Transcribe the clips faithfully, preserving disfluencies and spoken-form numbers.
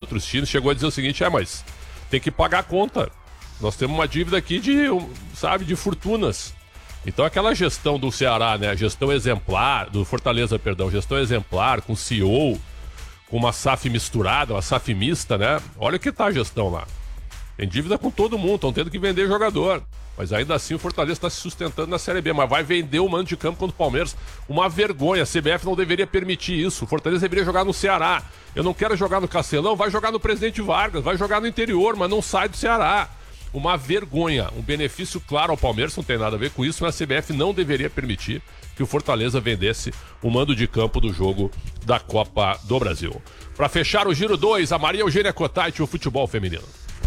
outros times, chegou a dizer o seguinte, é, mas tem que pagar a conta. Nós temos uma dívida aqui de, sabe, de fortunas. Então aquela gestão do Ceará, né, gestão exemplar, do Fortaleza, perdão, gestão exemplar, com C E O, com uma S A F misturada, uma S A F mista, né? Olha que tá a gestão lá. Tem dívida com todo mundo, estão tendo que vender jogador. Mas ainda assim o Fortaleza está se sustentando na Série B, mas vai vender o mando de campo contra o Palmeiras. Uma vergonha, a C B F não deveria permitir isso. O Fortaleza deveria jogar no Ceará. Eu não quero jogar no Castelão, vai jogar no Presidente Vargas, vai jogar no interior, mas não sai do Ceará. Uma vergonha, um benefício claro ao Palmeiras, não tem nada a ver com isso, mas a C B F não deveria permitir que o Fortaleza vendesse o mando de campo do jogo da Copa do Brasil. Para fechar o Giro dois, a Maria Eugênia Cotati, o futebol feminino.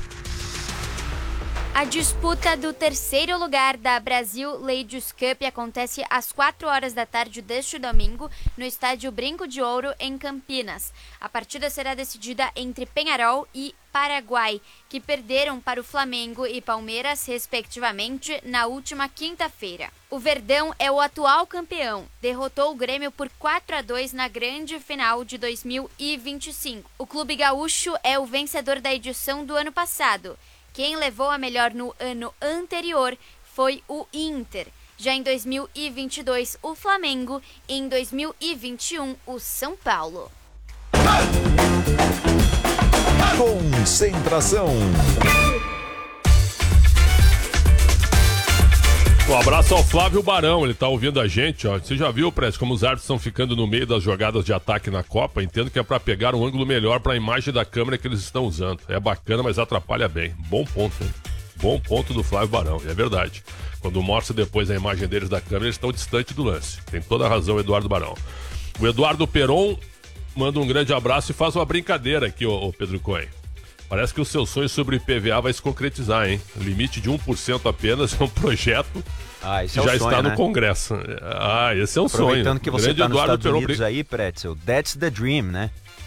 A disputa do terceiro lugar da Brasil Ladies Cup acontece às quatro horas da tarde deste domingo no estádio Brinco de Ouro, em Campinas. A partida será decidida entre Peñarol e Paraguai, que perderam para o Flamengo e Palmeiras, respectivamente, na última quinta-feira. O Verdão é o atual campeão, derrotou o Grêmio por quatro a dois na grande final de dois mil e vinte e cinco. O Clube Gaúcho é o vencedor da edição do ano passado. Quem levou a melhor no ano anterior foi o Inter. Já em dois mil e vinte e dois, o Flamengo. E em dois mil e vinte e um, o São Paulo. Concentração. Um abraço ao Flávio Barão, ele tá ouvindo a gente, ó. Você já viu, Prestes, como os árbitros estão ficando no meio das jogadas de ataque na Copa? Entendo que é pra pegar um ângulo melhor pra imagem da câmera que eles estão usando. É bacana, mas atrapalha bem. Bom ponto, hein? Bom ponto do Flávio Barão, é verdade. Quando mostra depois a imagem deles da câmera, eles estão distante do lance. Tem toda a razão o Eduardo Barão. O Eduardo Peron manda um grande abraço e faz uma brincadeira aqui, ô, ô Pedro Cohen. Parece que o seu sonho sobre I P V A vai se concretizar, hein? Limite de um por cento apenas é um projeto ah, esse que é já o sonho, está né? no Congresso. Ah, esse é um sonho. Aproveitando que você está nos Eduardo Estados Peron... Unidos aí, Pretzel, that's the dream, né?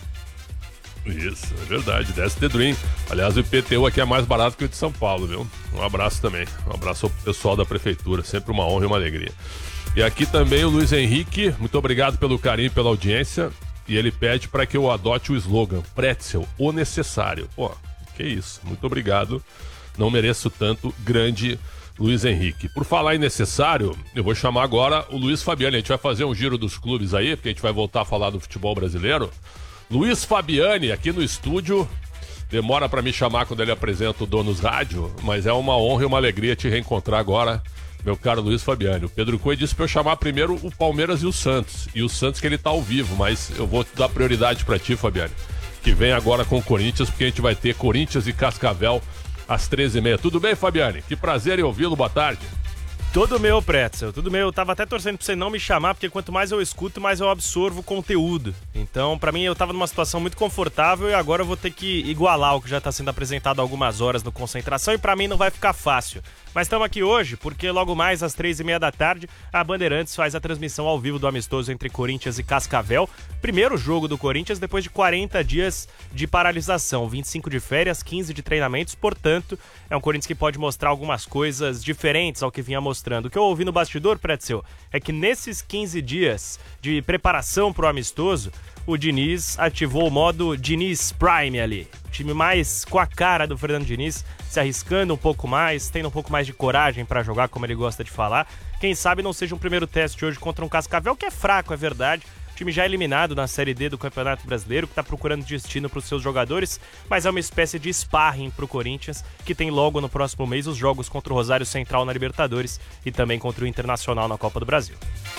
Isso, é verdade, that's the dream. Aliás, o I P T U aqui é mais barato que o de São Paulo, viu? Um abraço também. Um abraço ao pessoal da Prefeitura, sempre uma honra e uma alegria. E aqui também o Luiz Henrique, muito obrigado pelo carinho e pela audiência. E ele pede para que eu adote o slogan Pretzel, o necessário. Pô, que isso, muito obrigado. Não mereço tanto, grande Luiz Henrique. Por falar em necessário, eu vou chamar agora o Luiz Fabiani. A gente vai fazer um giro dos clubes aí, porque a gente vai voltar a falar do futebol brasileiro. Luiz Fabiani, aqui no estúdio. Demora para me chamar quando ele apresenta o Donos Rádio, mas é uma honra e uma alegria te reencontrar agora, meu caro Luiz Fabiani. O Pedro Coelho disse para eu chamar primeiro o Palmeiras e o Santos. E o Santos que ele tá ao vivo, mas eu vou dar prioridade para ti, Fabiani, que vem agora com o Corinthians, porque a gente vai ter Corinthians e Cascavel às treze e meia. Tudo bem, Fabiani? Que prazer em ouvi-lo, boa tarde. Tudo meu, Pretzel, tudo meu. Eu tava até torcendo pra você não me chamar, porque quanto mais eu escuto, mais eu absorvo conteúdo. Então, pra mim, eu tava numa situação muito confortável e agora eu vou ter que igualar o que já tá sendo apresentado há algumas horas no Concentração e pra mim não vai ficar fácil. Mas estamos aqui hoje porque logo mais às três e meia da tarde a Bandeirantes faz a transmissão ao vivo do amistoso entre Corinthians e Cascavel. Primeiro jogo do Corinthians depois de quarenta dias de paralisação, vinte e cinco de férias, quinze de treinamentos, portanto é um Corinthians que pode mostrar algumas coisas diferentes ao que vinha mostrando. O que eu ouvi no bastidor, Pretzel, é que nesses quinze dias de preparação para o amistoso, o Diniz ativou o modo Diniz Prime ali. O time mais com a cara do Fernando Diniz, se arriscando um pouco mais, tendo um pouco mais de coragem para jogar, como ele gosta de falar. Quem sabe não seja um primeiro teste hoje contra um Cascavel, que é fraco, é verdade. O time já é eliminado na Série D do Campeonato Brasileiro, que está procurando destino para os seus jogadores, mas é uma espécie de sparring para o Corinthians, que tem logo no próximo mês os jogos contra o Rosário Central na Libertadores e também contra o Internacional na Copa do Brasil.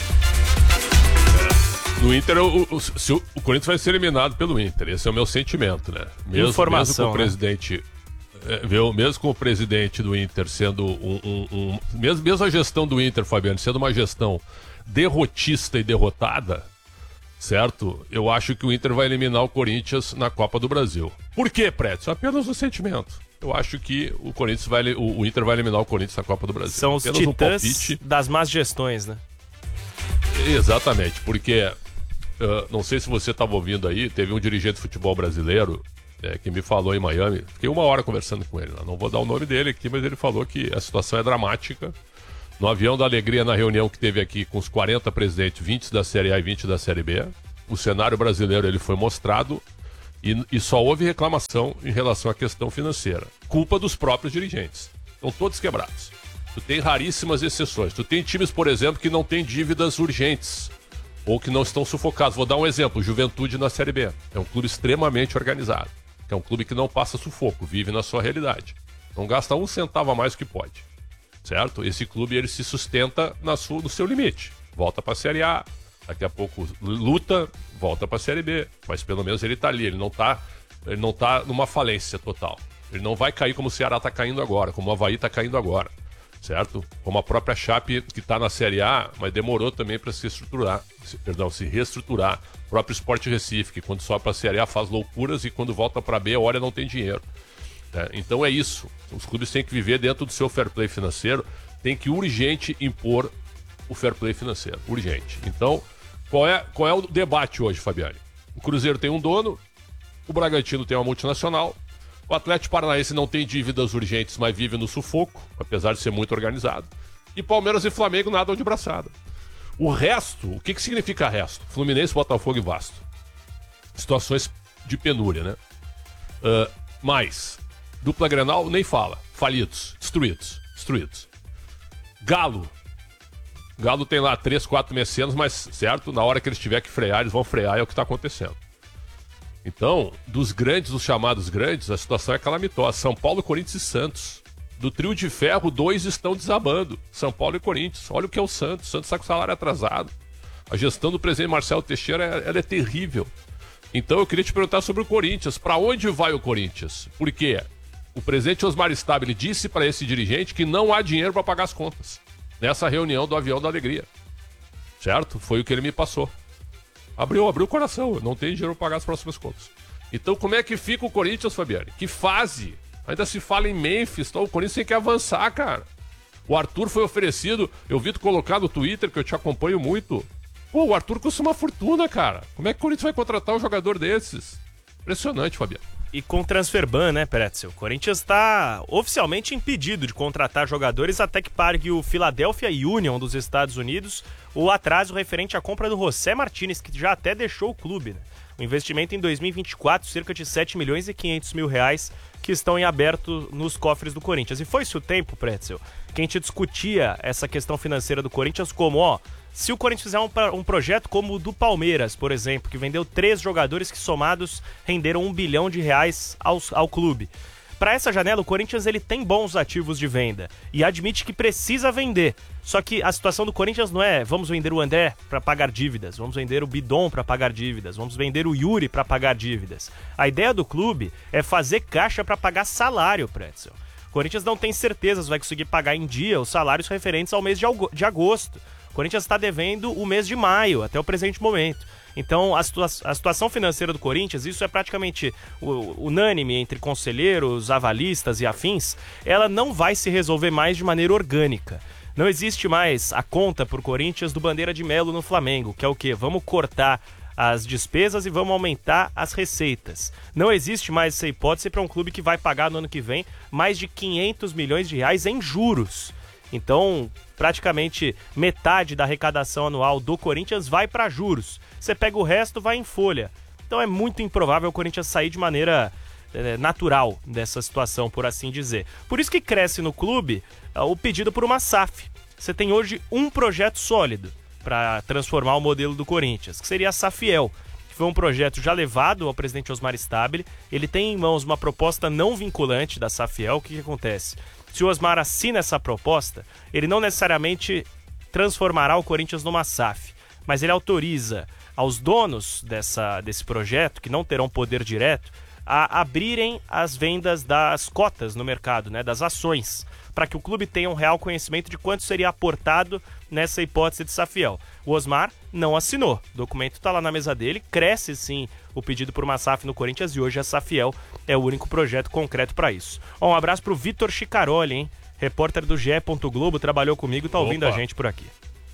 No Inter, o, o, se o, o Corinthians vai ser eliminado pelo Inter. Esse é o meu sentimento, né? Mesmo, Informação, mesmo com o presidente, né? é, mesmo com o presidente do Inter sendo um, um, um mesmo, mesmo a gestão do Inter, Fabiano, sendo uma gestão derrotista e derrotada, certo? Eu acho que o Inter vai eliminar o Corinthians na Copa do Brasil. Por quê, Prédio? Apenas um sentimento. Eu acho que o Corinthians vai, o, o Inter vai eliminar o Corinthians na Copa do Brasil. São os Apenas titãs um palpite. Das más gestões, né? Exatamente, porque uh, não sei se você estava ouvindo aí, teve um dirigente de futebol brasileiro é, que me falou em Miami, fiquei uma hora conversando com ele, não vou dar o nome dele aqui, mas ele falou que a situação é dramática. No avião da alegria, na reunião que teve aqui com os quarenta presidentes, vinte da Série A e vinte da Série B, o cenário brasileiro ele foi mostrado E, e só houve reclamação em relação à questão financeira. Culpa dos próprios dirigentes. Estão todos quebrados. Tu tem raríssimas exceções. Tu tem times, por exemplo, que não têm dívidas urgentes ou que não estão sufocados. Vou dar um exemplo. Juventude na Série B. É um clube extremamente organizado. É um clube que não passa sufoco, vive na sua realidade. Não gasta um centavo a mais do que pode. Certo? Esse clube ele se sustenta na sua, no seu limite. Volta para a Série A. Daqui a pouco luta, volta para a Série B. Mas pelo menos ele está ali. Ele não está ele não tá numa falência total. Ele não vai cair como o Ceará está caindo agora, como o Avaí está caindo agora. Certo? Como a própria Chape que está na Série A, mas demorou também para se estruturar, se, perdão, se reestruturar. O próprio Sport Recife, que quando sobe para a Série A faz loucuras e quando volta para B, olha, não tem dinheiro. É, então é isso. Os clubes têm que viver dentro do seu fair play financeiro, tem que urgente impor o fair play financeiro, urgente. Então, qual é, qual é o debate hoje, Fabiane? O Cruzeiro tem um dono, o Bragantino tem uma multinacional. O Atlético Paranaense não tem dívidas urgentes, mas vive no sufoco, apesar de ser muito organizado. E Palmeiras e Flamengo nadam de braçada. O resto, o que, que significa resto? Fluminense, Botafogo e Vasco. Situações de penúria, né? Uh, mais, dupla Grenal, nem fala. Falidos, destruídos, destruídos. Galo. Galo tem lá três, quatro mecenas, mas, certo, na hora que eles tiver que frear, eles vão frear, é o que está acontecendo. Então, dos grandes, dos chamados grandes, a situação é calamitosa. São Paulo, Corinthians e Santos. Do trio de ferro, dois estão desabando. São Paulo e Corinthians. Olha o que é o Santos. O Santos está com o salário atrasado. A gestão do presidente Marcelo Teixeira ela é terrível. Então eu queria te perguntar sobre o Corinthians. Para onde vai o Corinthians? Por quê? O presidente Osmar Stabile disse para esse dirigente que não há dinheiro para pagar as contas. Nessa reunião do Avião da Alegria. Certo? Foi o que ele me passou. Abriu, abriu o coração, não tem dinheiro para pagar as próximas contas. Então como é que fica o Corinthians, Fabiane? Que fase? Ainda se fala em Memphis, então o Corinthians tem que avançar, cara. O Arthur foi oferecido, eu vi tu colocar no Twitter, que eu te acompanho muito. Pô, o Arthur custa uma fortuna, cara. Como é que o Corinthians vai contratar um jogador desses? Impressionante, Fabiane. E com transferban, né, Pretzel? O Corinthians está oficialmente impedido de contratar jogadores até que pague o Philadelphia Union dos Estados Unidos o atraso referente à compra do José Martínez, que já até deixou o clube, né? O investimento em dois mil e vinte e quatro, cerca de sete milhões e quinhentos mil reais, que estão em aberto nos cofres do Corinthians. E foi-se o tempo, Pretzel, que a gente discutia essa questão financeira do Corinthians como, ó, se o Corinthians fizer um, um projeto como o do Palmeiras, por exemplo, que vendeu três jogadores que somados renderam um bilhão de reais ao, ao clube. Para essa janela, o Corinthians ele tem bons ativos de venda e admite que precisa vender. Só que a situação do Corinthians não é vamos vender o André para pagar dívidas, vamos vender o Bidon para pagar dívidas, vamos vender o Yuri para pagar dívidas. A ideia do clube é fazer caixa para pagar salário, Pretzel. O Corinthians não tem certeza se vai conseguir pagar em dia os salários referentes ao mês de agosto. O Corinthians está devendo o mês de maio, até o presente momento. Então, a, situa- a situação financeira do Corinthians, isso é praticamente unânime entre conselheiros, avalistas e afins, ela não vai se resolver mais de maneira orgânica. Não existe mais a conta por Corinthians do Bandeira de Melo no Flamengo, que é o quê? Vamos cortar as despesas e vamos aumentar as receitas. Não existe mais essa hipótese para um clube que vai pagar no ano que vem mais de quinhentos milhões de reais em juros. Então, praticamente metade da arrecadação anual do Corinthians vai para juros. Você pega o resto, vai em folha. Então é muito improvável o Corinthians sair de maneira é, natural dessa situação, por assim dizer. Por isso que cresce no clube é, o pedido por uma S A F. Você tem hoje um projeto sólido para transformar o modelo do Corinthians, que seria a Safiel, que foi um projeto já levado ao presidente Osmar Stabile. Ele tem em mãos uma proposta não vinculante da Safiel. O que, que acontece? Se o Osmar assina essa proposta, ele não necessariamente transformará o Corinthians numa S A F, mas ele autoriza aos donos dessa, desse projeto, que não terão poder direto, a abrirem as vendas das cotas no mercado, né, das ações, para que o clube tenha um real conhecimento de quanto seria aportado nessa hipótese de Safiel. O Osmar não assinou, o documento está lá na mesa dele, cresce sim o pedido por uma S A F no Corinthians e hoje a Safiel é o único projeto concreto para isso. Um abraço para o Vitor Chicaroli, hein? Repórter do G E. Globo, trabalhou comigo, tá ouvindo Opa. a gente por aqui.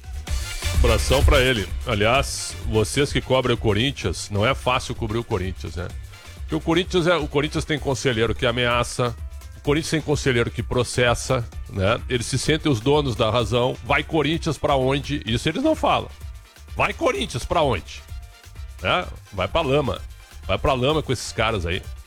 Abração para ele. Aliás, vocês que cobrem o Corinthians, não é fácil cobrir o Corinthians, né? Porque o Corinthians, é, o Corinthians tem conselheiro que ameaça, o Corinthians tem conselheiro que processa, né? Eles se sentem os donos da razão. Vai Corinthians pra onde? Isso eles não falam. Vai Corinthians pra onde? Né? Vai pra lama. Vai pra lama com esses caras aí.